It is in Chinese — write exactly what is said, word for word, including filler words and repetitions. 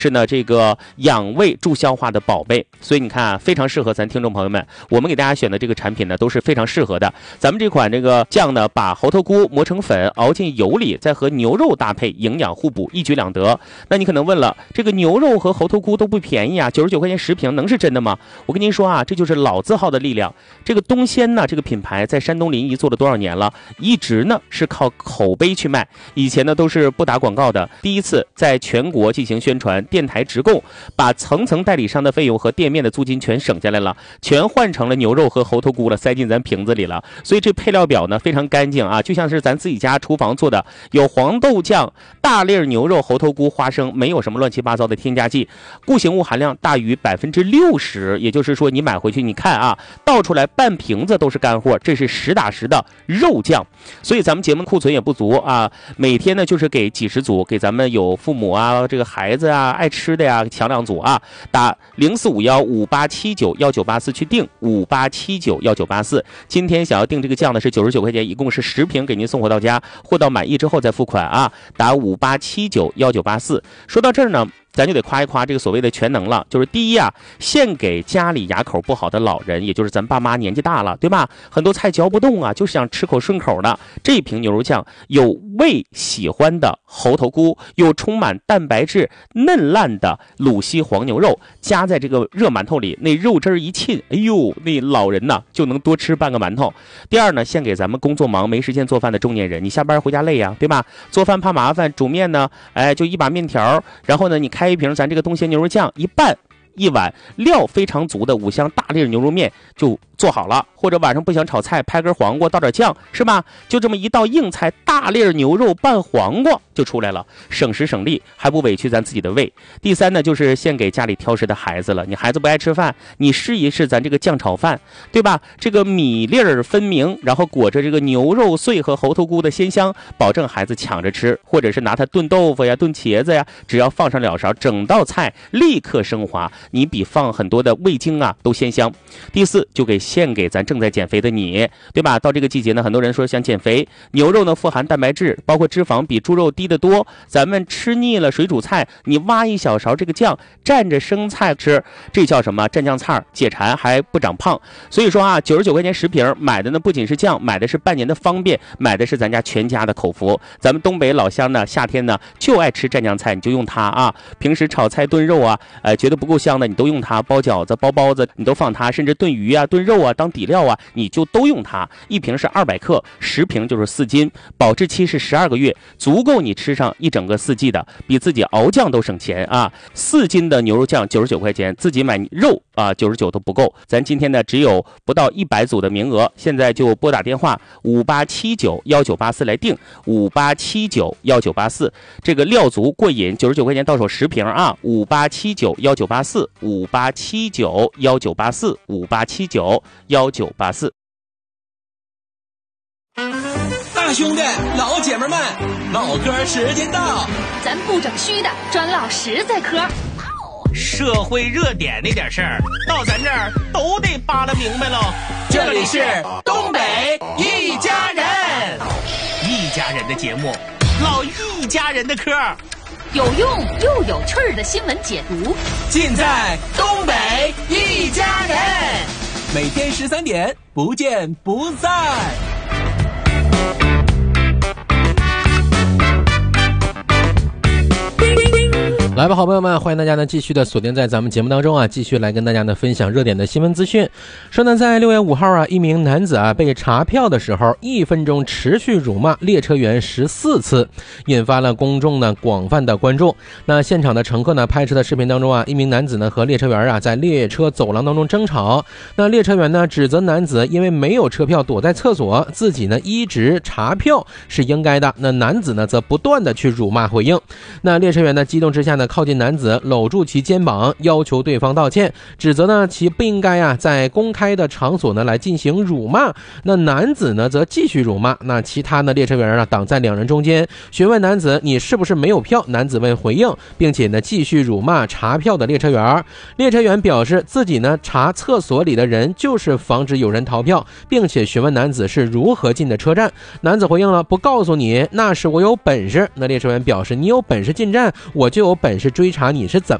是呢这个养胃助消化的宝贝，所以你看啊，非常适合咱听众朋友们。我们给大家选的这个产品呢，都是非常适合的。咱们这款这个酱呢，把猴头菇磨成粉，熬进油里，再和牛肉搭配，营养互补，一举两得。那你可能问了，这个牛肉和猴头菇都不便宜啊，九十九块钱十瓶，能是真的吗？我跟您说啊，这就是老字号的力量。这个东鲜呢，这个品牌在山东临沂做了多少年了？一直呢是靠口碑去卖，以前呢都是不打广告的，第一次在全国进行宣传，电台直供，把层层代理商的费用和店面的租金全省下来了，全换成了牛肉和猴头菇了，塞进咱瓶子里了。所以这配料表呢非常干净啊，就像是咱自己家厨房做的，有黄豆酱、大粒牛肉、猴头菇、花生，没有什么乱七八糟的添加剂，固形物含量大于百分之六十，也就是说你买回去你看啊，倒出来半瓶子都是干货，这是实打实的肉酱。所以咱们节目库存也不足啊，每天呢就是给几十组，给咱们有父母啊、这个孩子啊、爱吃的呀，抢两组啊，打零四五幺五八七九幺九八四去订五八七九幺九八四。今天想要订这个酱呢是九十九块钱，一共是十瓶给您送货到家，货到满意之后再付款啊，打五八七九幺九八四。说到这儿呢，咱就得夸一夸这个所谓的全能了，就是第一啊，献给家里牙口不好的老人，也就是咱爸妈年纪大了，对吧？很多菜嚼不动啊，就是想吃口顺口的。这瓶牛肉酱有胃喜欢的猴头菇，有充满蛋白质嫩烂的鲁西黄牛肉，加在这个热馒头里，那肉汁一沁，哎呦，那老人呐就能多吃半个馒头。第二呢，献给咱们工作忙没时间做饭的中年人，你下班回家累呀、啊，对吧？做饭怕麻烦，煮面呢，哎，就一把面条，然后呢，你开一瓶咱这个东鲜牛肉酱，一拌一碗料非常足的五香大粒牛肉面就做好了。或者晚上不想炒菜，拍根黄瓜倒点酱，是吧？就这么一道硬菜，大粒牛肉拌黄瓜就出来了，省时省力，还不委屈咱自己的胃。第三呢，就是献给家里挑食的孩子了。你孩子不爱吃饭，你试一试咱这个酱炒饭，对吧？这个米粒儿分明，然后裹着这个牛肉碎和猴头菇的鲜香，保证孩子抢着吃。或者是拿它炖豆腐呀、炖茄子呀，只要放上两勺，整道菜立刻升华，你比放很多的味精啊都鲜香。第四，就给献给咱正在减肥的你，对吧？到这个季节呢，很多人说想减肥，牛肉呢富含蛋白质，包括脂肪比猪肉低得多。咱们吃腻了水煮菜，你挖一小勺这个酱蘸着生菜吃，这叫什么？蘸酱菜，解馋还不长胖。所以说啊，九十九块钱十瓶，买的呢不仅是酱，买的是半年的方便，买的是咱家全家的口福。咱们东北老乡呢，夏天呢就爱吃蘸酱菜，你就用它啊。平时炒菜炖肉啊，呃，觉得不够香的，你都用它；包饺子、包包子，你都放它；甚至炖鱼啊、炖肉啊当底料啊，你就都用它。一瓶是二百克，十瓶就是四斤，保质期是十二个月，足够你吃上一整个四季的，比自己熬酱都省钱啊！四斤的牛肉酱九十九块钱，自己买肉啊九十九都不够。咱今天呢只有不到一百组的名额，现在就拨打电话五八七九幺九八四来定，五八七九幺九八四。这个料足过瘾，九十九块钱到手十瓶啊！五八七九幺九八四，五八七九幺九八四，五八七九幺九八四。 大兄弟老姐们们，唠嗑时间到， 咱不整虚的，专唠实在嗑。 社会热点那点事儿，到咱这儿都得扒拉明白喽。 这里是东北一家人， 一家人的节目，唠一家人的嗑， 有用又有趣儿的新闻解读， 尽在东北一家人。每天十三点，不见不散。 来吧，好朋友们，欢迎大家呢继续的锁定在咱们节目当中啊，继续来跟大家呢分享热点的新闻资讯。说呢，在六月五号啊，一名男子啊被查票的时候，一分钟持续辱骂列车员十四次，引发了公众呢广泛的关注。那现场的乘客呢拍摄的视频当中啊，一名男子呢和列车员啊在列车走廊当中争吵，那列车员呢指责男子因为没有车票躲在厕所，自己呢一直查票是应该的。那男子呢则不断的去辱骂回应。那列车员呢激动之下呢靠近男子，搂住其肩膀，要求对方道歉，指责呢其不应该啊在公开的场所呢来进行辱骂。那男子呢则继续辱骂，那其他呢列车员啊挡在两人中间，询问男子你是不是没有票，男子问回应，并且呢继续辱骂查票的列车员。列车员表示自己呢查厕所里的人就是防止有人逃票，并且询问男子是如何进的车站。男子回应了不告诉你，那是我有本事。那列车员表示你有本事进站，我就有本事是追查你是怎